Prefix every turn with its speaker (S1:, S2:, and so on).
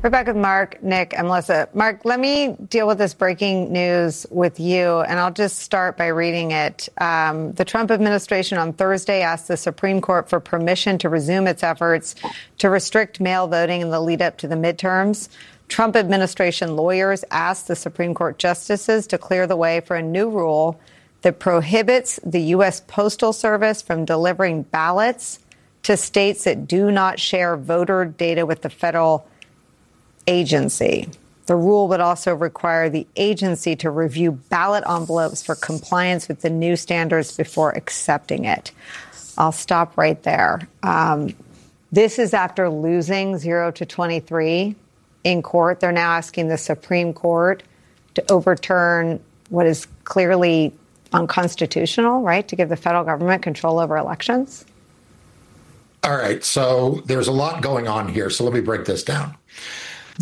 S1: We're back with Mark, Nick, and Melissa. Mark, let me deal with this breaking news with you, and I'll just start by reading it. The Trump administration on Thursday asked the Supreme Court for permission to resume its efforts to restrict mail voting in the lead up to the midterms. Trump administration lawyers asked the Supreme Court justices to clear the way for a new rule that prohibits the U.S. Postal Service from delivering ballots to states that do not share voter data with the federal agency. The rule would also require the agency to review ballot envelopes for compliance with the new standards before accepting it. I'll stop right there. This is after losing 0-23 in court. They're now asking the Supreme Court to overturn what is clearly unconstitutional, right? To give the federal government control over elections.
S2: All right. So there's a lot going on here. So let me break this down.